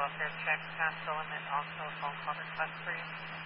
welfare check, past the limit, also a phone call request for you.